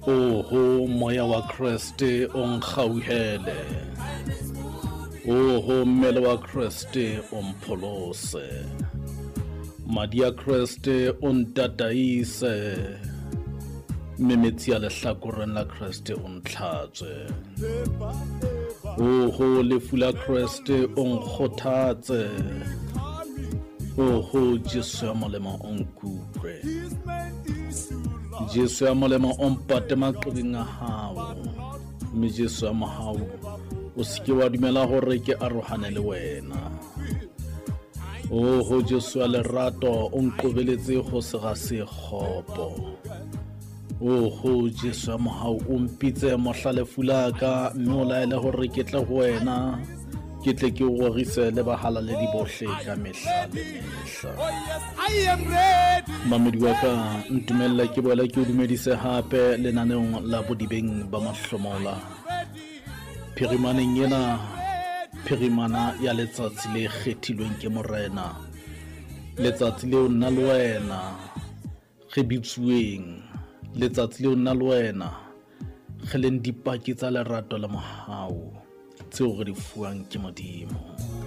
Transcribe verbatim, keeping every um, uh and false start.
Oho moya wa Kriste o nkgauhele, oho mmele wa Kriste o mpholose, madi a Kriste o ntataise, memetsi a lehlakoreng la Kriste o ntlhatswe. Oho lefu la Kriste o nkgothatse, oho Jesu ya molemo o nkutlwe, Jesu ya molemo o mpate maqebeng a hao, mme Jesu ya mohau o seke wa dumela hore ke arohane le wena. Oho Jesu ya lerato o nqobeletse ho sega sekgopo, oho Jesu ya mohau o mpitse mohlalefu la ka, mme o laele hore ke tle ho wena, ke tle ke o rorise le bahala le di bohle ka mehla le mehla. Mamedi wa ka ntumella ke boela ke o dumedise hape lenaneong la bodibeng ba mahlomola, phirimaneng ena, phirimana ya letsatsi le kgethilweng ke Morena, letsatsi leo nna le wena re bitsuweng, letsatsi leo nna le wena re leng dipaki tsa lerato la mohau tseo re di fuwang ke Modimo.